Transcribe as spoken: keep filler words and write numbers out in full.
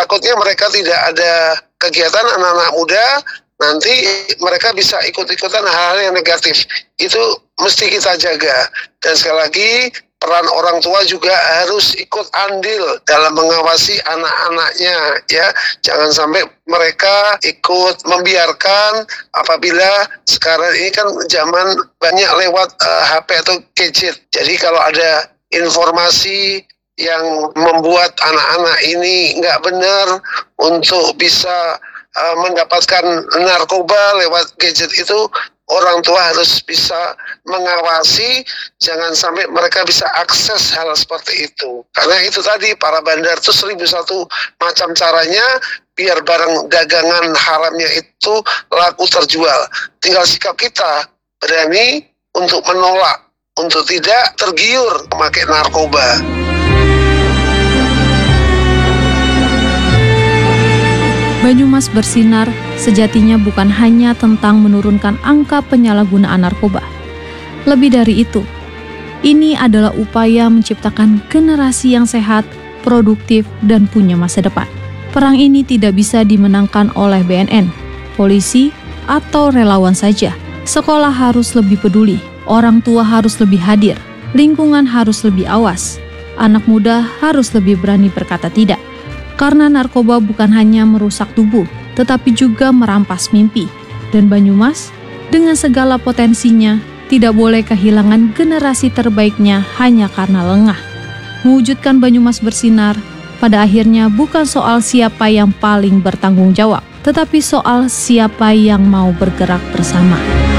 takutnya mereka tidak ada kegiatan anak-anak muda, nanti mereka bisa ikut-ikutan hal-hal yang negatif. Itu mesti kita jaga. Dan sekali lagi, peran orang tua juga harus ikut andil dalam mengawasi anak-anaknya, ya. Jangan sampai mereka ikut membiarkan apabila sekarang ini kan zaman banyak lewat uh, H P atau gadget. Jadi kalau ada informasi yang membuat anak-anak ini nggak benar untuk bisa uh, mendapatkan narkoba lewat gadget itu, orang tua harus bisa mengawasi, jangan sampai mereka bisa akses hal seperti itu. Karena itu tadi, para bandar itu seribu satu macam caranya biar barang dagangan haramnya itu laku terjual. Tinggal sikap kita berani untuk menolak, untuk tidak tergiur memakai narkoba. Banyumas Bersinar sejatinya bukan hanya tentang menurunkan angka penyalahgunaan narkoba. Lebih dari itu, ini adalah upaya menciptakan generasi yang sehat, produktif, dan punya masa depan. Perang ini tidak bisa dimenangkan oleh B N N, polisi, atau relawan saja. Sekolah harus lebih peduli, orang tua harus lebih hadir, lingkungan harus lebih awas, anak muda harus lebih berani berkata tidak. Karena narkoba bukan hanya merusak tubuh, tetapi juga merampas mimpi. Dan Banyumas, dengan segala potensinya, tidak boleh kehilangan generasi terbaiknya hanya karena lengah. Mewujudkan Banyumas Bersinar, pada akhirnya bukan soal siapa yang paling bertanggung jawab, tetapi soal siapa yang mau bergerak bersama.